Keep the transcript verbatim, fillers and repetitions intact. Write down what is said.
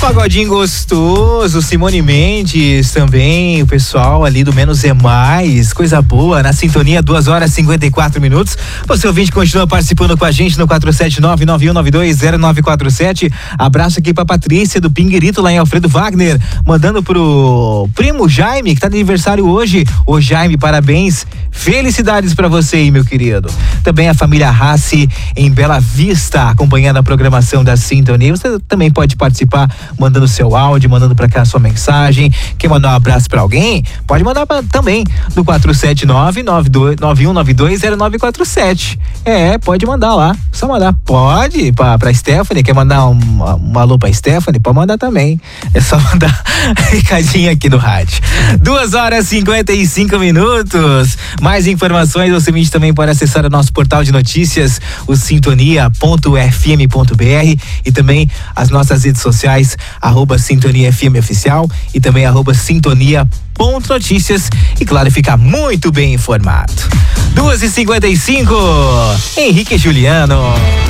Pagodinho gostoso, Simone Mendes também, o pessoal ali do Menos é Mais, coisa boa, na sintonia, duas horas e cinquenta e quatro minutos. Você ouvinte continua participando com a gente no quatro sete nove, nove um nove dois, zero nove quatro sete. Abraço aqui pra Patrícia do Pinguirito, lá em Alfredo Wagner, mandando pro primo Jaime, que tá de aniversário hoje. Ô Jaime, parabéns, felicidades pra você aí, meu querido. Também a família Rassi em Bela Vista, acompanhando a programação da sintonia. Você também pode participar mandando seu áudio, mandando pra cá a sua mensagem. Quer mandar um abraço pra alguém? Pode mandar pra, também no quatro sete nove, nove um nove dois, zero nove quatro sete. É, pode mandar lá. Só mandar. Pode pra, pra Stephanie. Quer mandar um, um alô pra Stephanie? Pode mandar também. É só mandar recadinho aqui no rádio. duas horas e cinquenta e cinco minutos. Mais informações você também pode acessar o nosso portal de notícias, o sintonia ponto f m ponto b r, e também as nossas redes sociais, arroba Sintonia F M Oficial e também arroba Sintonia ponto notícias, e claro, ficar muito bem informado. duas e cinquenta e cinco, Henrique e Juliano.